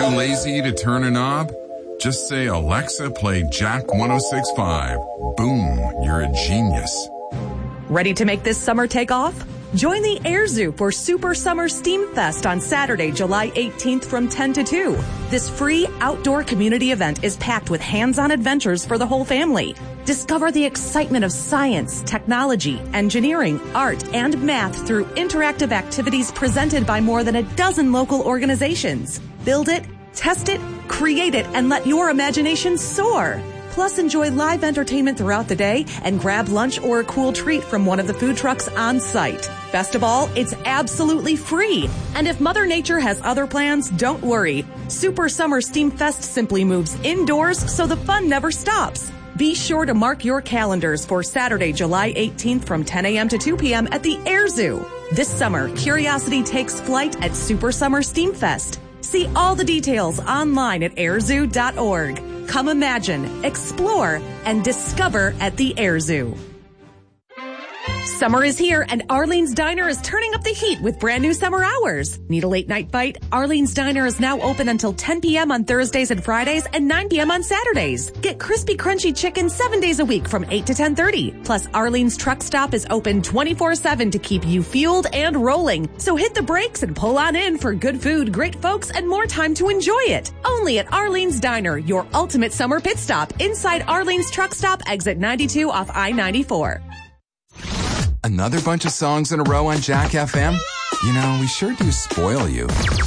Too lazy to turn a knob? Just say, Alexa, play Jack 106.5. Boom, you're a genius. Ready to make this summer take off? Join the Air Zoo for Super Summer Steam Fest on Saturday, July 18th from 10 to 2. This free outdoor community event is packed with hands-on adventures for the whole family. Discover the excitement of science, technology, engineering, art, and math through interactive activities presented by more than a dozen local organizations. Build it, test it, create it, and let your imagination soar. Plus, enjoy live entertainment throughout the day and grab lunch or a cool treat from one of the food trucks on site. Best of all, it's absolutely free. And if Mother Nature has other plans, don't worry. Super Summer Steam Fest simply moves indoors so the fun never stops. Be sure to mark your calendars for Saturday, July 18th from 10 a.m. to 2 p.m. at the Air Zoo. This summer, curiosity takes flight at Super Summer Steam Fest. See all the details online at airzoo.org. Come imagine, explore, and discover at the Air Zoo. Summer is here, and Arlene's Diner is turning up the heat with brand new summer hours. Need a late night bite? Arlene's Diner is now open until 10 p.m. on Thursdays and Fridays and 9 p.m. on Saturdays. Get crispy, crunchy chicken 7 days a week from 8 to 10:30. Plus, Arlene's Truck Stop is open 24/7 to keep you fueled and rolling. So hit the brakes and pull on in for good food, great folks, and more time to enjoy it. Only at Arlene's Diner, your ultimate summer pit stop inside Arlene's Truck Stop, exit 92 off I-94. Another bunch of songs in a row on Jack FM? You know, we sure do spoil you.